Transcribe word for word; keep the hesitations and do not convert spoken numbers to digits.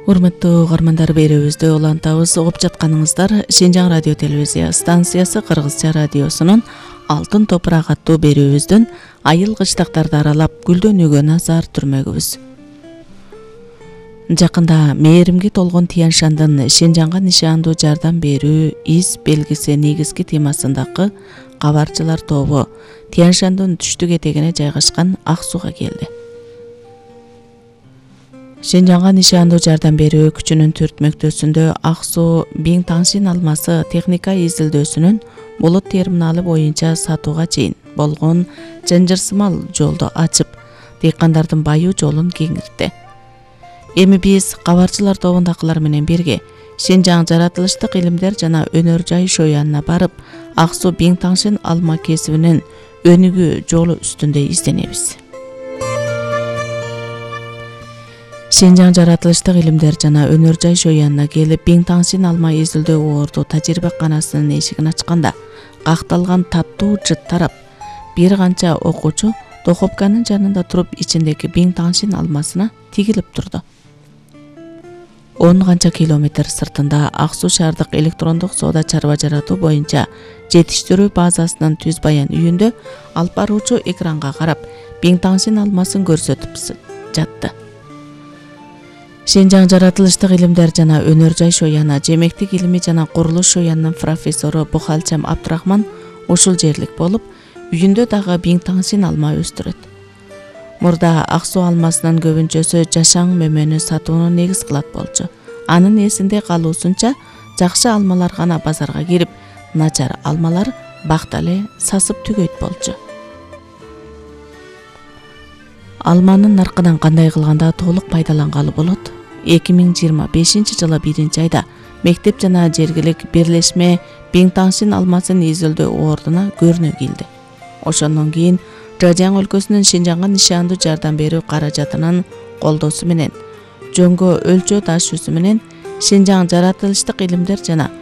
Урматтуу угармандар, берүүбүздү улантабыз. Угуп жатканыңыздар Шинжаң радио телевизия станциясы Кыргызча радиосунун Алтын топурак аттуу берүүбүздүн айыл кыштактарды аралап гүлдөнүүгө назар түрмөгүбүз. Жакында мээримге толгон Тиян Шандын Шинжаңга нишандуу жардам берүү из белгиси негизги темасындагы кабарчылар тобу Тиян Шандын түштүк этегине жайгашкан Ак Сууга келди. Шинжаңга нишандуу жардам берүү күчүнүн түртмөктөсүндө Ак Суу Биң Таңшин алмасы техника изилдөөсүнүн булут терминалы боюнча сатууга чейин болгон жанжырсымал жолду ачып, дыйкандардын баюу жолун кеңиртти. Эми биз кабарчылар тобундагылар менен бирге Шинжаң жаратылыштык илимдер жана өнөр жай шоянына барып, Ак Суу Биң Таңшин алма кесибинин өнүгүү жолу үстүндө изденебиз. Шинжаң жаратылыштык илимдер жана өнөр жай шоянына келип, Биң Таңшин алма изилдөө оорду тажрыйбаканасынын эшигин ачканда, какталган таттуу жыт тарап, бир канча окуучу дохопканын жанында туруп ичиндеги Биң Таңшин алмасына тигилип турду. он канча километр сыртында Ак Суу шаардык электрондук соода чарба жаратуу боюнча жетиштирүү базасынын түз баян үйүндө алып баруучу экранга карап, Биң Таңшин алмасын көрсөтүп жатты. Шинжаң жаратылыштык илимдер жана өнөр жай шояна, жемектик илими жана курулуш шоянынын профессору Бухалчам Абдрахман ушул жерлик болуп, үйүндө дагы Биң Таңшин алма өстүрөт. Мурда Ак Суу алмасынын көбүнчөсү жашаң мөмөнү сатууну негиз кылат болчу. Анын эсинде калуусунча жакшы алмалар гана базарга кирип, начар алмалар бакта эле сасып түгөйт болчу. Алманын наркынан кандай кылганда толук пайдалангалы болот? эки миң жыйырма бешинчи жылы биринчи айда мектеп жана жергилик бирлешме Биң Таңшин алмасын изилдөө ордуна көрүнө келди. Ошондон кийин Жажаң өлкөсүнүн Шинжаңга нишандуу жардам берүү каражатынын колдоосу менен, жөнгө өлчөө ташуусу менен Шинжаң жаратылыштык илимдер жана